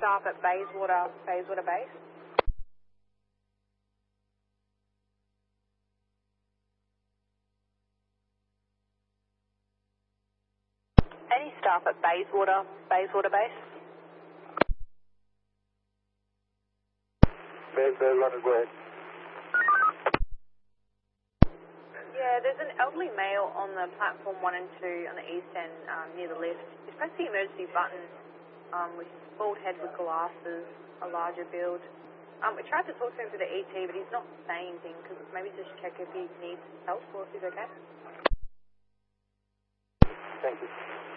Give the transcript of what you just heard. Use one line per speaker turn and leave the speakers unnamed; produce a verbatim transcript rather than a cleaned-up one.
staff at Bayswater, Bayswater Base? Any staff at Bayswater, Bayswater Base?
Bayswater, London, go ahead.
Yeah, there's an elderly male on the platform one and two on the east end um, near the lift. He's pressed the emergency button um, with bald head with glasses, a larger build. Um, we tried to talk to him through the E T, but he's not saying anything, because maybe just check if he needs help or if he's okay.
Thank you.